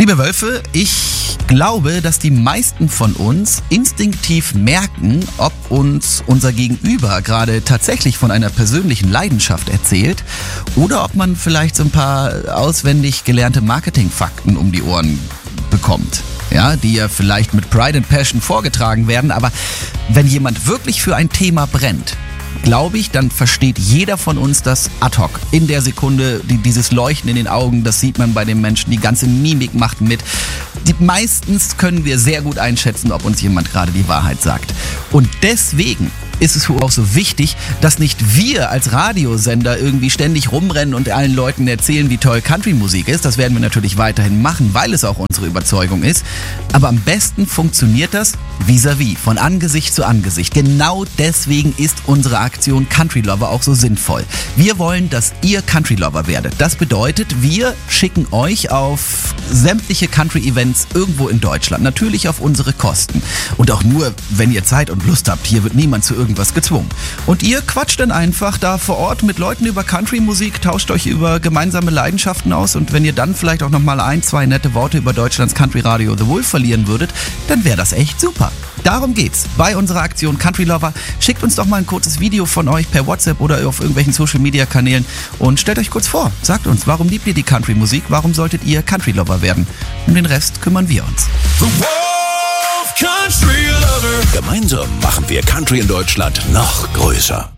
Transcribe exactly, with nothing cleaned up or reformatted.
Liebe Wölfe, ich glaube, dass die meisten von uns instinktiv merken, ob uns unser Gegenüber gerade tatsächlich von einer persönlichen Leidenschaft erzählt oder ob man vielleicht so ein paar auswendig gelernte Marketingfakten um die Ohren bekommt. Ja, die ja vielleicht mit Pride and Passion vorgetragen werden, aber wenn jemand wirklich für ein Thema brennt, glaube ich, dann versteht jeder von uns das ad hoc. In der Sekunde, die, dieses Leuchten in den Augen, das sieht man bei den Menschen, die ganze Mimik macht mit. Die, meistens können wir sehr gut einschätzen, ob uns jemand gerade die Wahrheit sagt. Und deswegen ist es auch so wichtig, dass nicht wir als Radiosender irgendwie ständig rumrennen und allen Leuten erzählen, wie toll Country-Musik ist. Das werden wir natürlich weiterhin machen, weil es auch unsere Überzeugung ist. Aber am besten funktioniert das vis-à-vis, von Angesicht zu Angesicht. Genau deswegen ist unsere Aktion Country Lover auch so sinnvoll. Wir wollen, dass ihr Country Lover werdet. Das bedeutet, wir schicken euch auf sämtliche Country-Events irgendwo in Deutschland. Natürlich auf unsere Kosten. Und auch nur, wenn ihr Zeit und Lust habt. Hier wird niemand zu irgendwas gezwungen. Und ihr quatscht dann einfach da vor Ort mit Leuten über Country-Musik, tauscht euch über gemeinsame Leidenschaften aus und wenn ihr dann vielleicht auch nochmal ein, zwei nette Worte über Deutschlands Country-Radio The Wolf verlieren würdet, dann wäre das echt super. Darum geht's bei unserer Aktion Country Lover. Schickt uns doch mal ein kurzes Video von euch per WhatsApp oder auf irgendwelchen Social-Media-Kanälen und stellt euch kurz vor. Sagt uns, warum liebt ihr die Country-Musik? Warum solltet ihr Country Lover werden? Um den Rest kümmern wir uns. Country Lover. Gemeinsam machen wir Country in Deutschland noch größer.